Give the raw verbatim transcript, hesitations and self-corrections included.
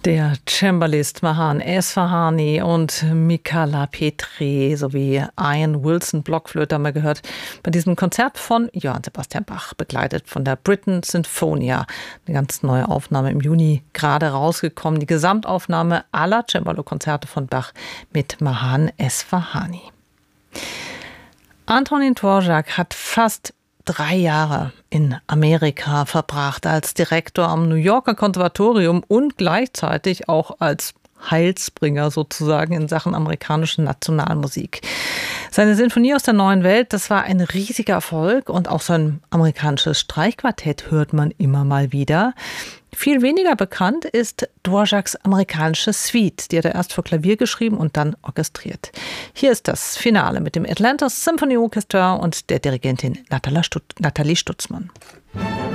Der Cembalist Mahan Esfahani und Michala Petri sowie Ian Wilson Blockflöte haben wir gehört bei diesem Konzert von Johann Sebastian Bach, begleitet von der Britten Sinfonia. Eine ganz neue Aufnahme im Juni gerade rausgekommen. Die Gesamtaufnahme aller Cembalo-Konzerte von Bach mit Mahan Esfahani. Antonín Dvořák hat fast drei Jahre in Amerika verbracht als Direktor am New Yorker Konservatorium und gleichzeitig auch als Heilsbringer sozusagen in Sachen amerikanische Nationalmusik. Seine Sinfonie aus der neuen Welt, das war ein riesiger Erfolg und auch sein amerikanisches Streichquartett hört man immer mal wieder. Viel weniger bekannt ist Dvořáks amerikanische Suite, die hat er erst für Klavier geschrieben und dann orchestriert. Hier ist das Finale mit dem Atlanta Symphony Orchestra und der Dirigentin Nathalie Stutzmann.